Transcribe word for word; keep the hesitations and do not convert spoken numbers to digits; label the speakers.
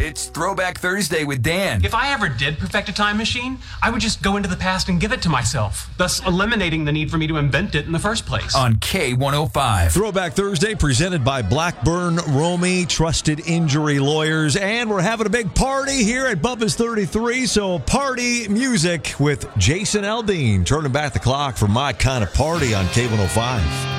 Speaker 1: It's Throwback Thursday with Dan.
Speaker 2: If I ever did perfect a time machine, I would just go into the past and give it to myself, thus eliminating the need for me to invent it in the first place.
Speaker 1: On K one oh five.
Speaker 3: Throwback Thursday presented by Blackburn Romy, trusted injury lawyers. And we're having a big party here at Bubba's thirty-three. So party music with Jason Aldean. Turning back the clock for My Kind of Party on K one oh five.